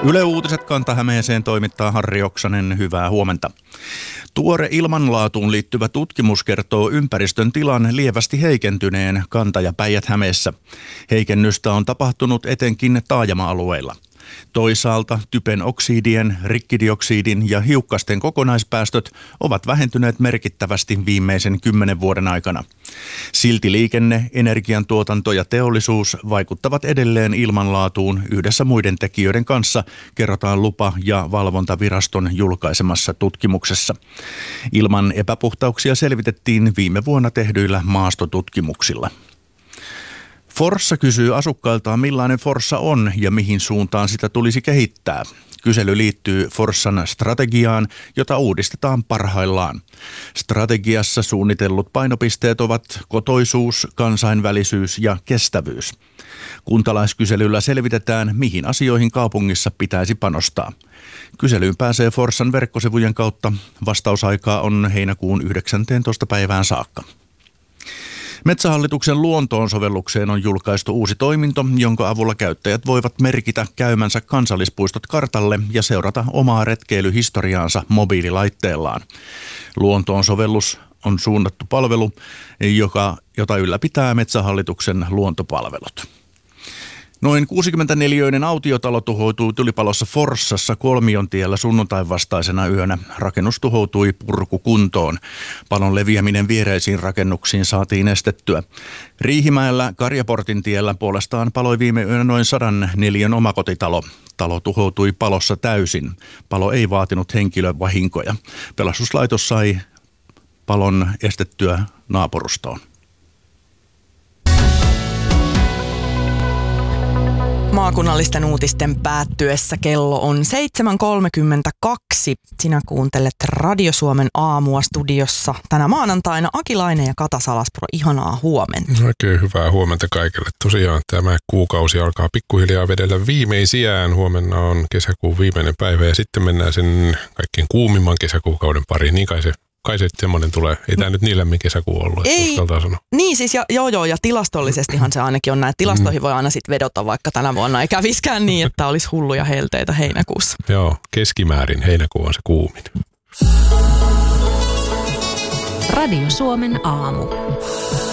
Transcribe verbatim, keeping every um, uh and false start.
Yle Uutiset Kanta-Hämeeseen toimittaa Harri Oksanen. Hyvää huomenta. Tuore ilmanlaatuun liittyvä tutkimus kertoo ympäristön tilan lievästi heikentyneen Kanta- ja Päijät-Hämeessä. Heikennystä on tapahtunut etenkin taajama-alueilla. Toisaalta typen oksidien, rikkidioksidin ja hiukkasten kokonaispäästöt ovat vähentyneet merkittävästi viimeisen kymmenen vuoden aikana. Silti liikenne, energiantuotanto ja teollisuus vaikuttavat edelleen ilmanlaatuun yhdessä muiden tekijöiden kanssa, kerrotaan lupa- ja valvontaviraston julkaisemassa tutkimuksessa. Ilman epäpuhtauksia selvitettiin viime vuonna tehdyillä maastotutkimuksilla. Forssa kysyy asukkailtaan, millainen Forssa on ja mihin suuntaan sitä tulisi kehittää. Kysely liittyy Forssan strategiaan, jota uudistetaan parhaillaan. Strategiassa suunnitellut painopisteet ovat kotoisuus, kansainvälisyys ja kestävyys. Kuntalaiskyselyllä selvitetään, mihin asioihin kaupungissa pitäisi panostaa. Kyselyyn pääsee Forssan verkkosivujen kautta. Vastausaikaa on heinäkuun yhdeksästoista päivään saakka. Metsähallituksen luontoon sovellukseen on julkaistu uusi toiminto, jonka avulla käyttäjät voivat merkitä käymänsä kansallispuistot kartalle ja seurata omaa retkeilyhistoriaansa mobiililaitteellaan. Luontoon sovellus on suunnattu palvelu, joka, jota ylläpitää Metsähallituksen luontopalvelut. Noin kuusikymmentäneliöinen autiotalo tuhoutui tulipalossa Forssassa Kolmiontiellä sunnuntain vastaisena yönä. Rakennus tuhoutui purkukuntoon. Palon leviäminen viereisiin rakennuksiin saatiin estettyä. Riihimäellä Karjaportin tiellä puolestaan paloi viime yönä noin sadan neliön omakotitalo. Talo tuhoutui palossa täysin. Palo ei vaatinut henkilövahinkoja. Pelastuslaitos sai palon estettyä naapurustoon. Maakunnallisten uutisten päättyessä kello on seitsemän kolmekymmentäkaksi. Sinä kuuntelet Radio Suomen aamua studiossa tänä maanantaina Aki Laine ja Kata Salaspuro. Ihanaa huomenta. Oikein hyvää huomenta kaikille. Tosiaan tämä kuukausi alkaa pikkuhiljaa vedellä viimeisiään. Huomenna on kesäkuun viimeinen päivä ja sitten mennään sen kaikkein kuumimman kesäkuukauden pariin. Niin kai se Kai se semmoinen tulee. Ei tämä nyt niin lämmin kesäkuu ollut, että uskaltaa sanoa. Niin siis, ja, joo joo, ja tilastollisestihan se ainakin on näin. Tilastoihin voi aina sitten vedota, vaikka tänä vuonna ei käviskään niin, että olisi hulluja helteitä heinäkuussa. Joo, keskimäärin heinäkuu on se kuumin. Radio Suomen aamu.